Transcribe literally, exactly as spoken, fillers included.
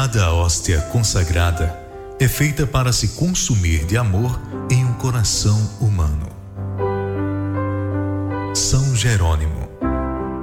Cada hóstia consagrada é feita para se consumir de amor em um coração humano. São Jerônimo.